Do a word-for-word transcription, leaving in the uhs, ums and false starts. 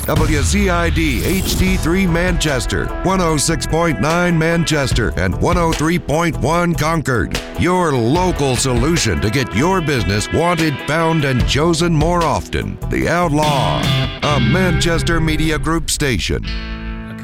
W Z I D H D three Manchester, one oh six point nine Manchester, and one oh three point one Concord. Your local solution to get your business wanted, found, and chosen more often. The Outlaw, a Manchester Media Group station.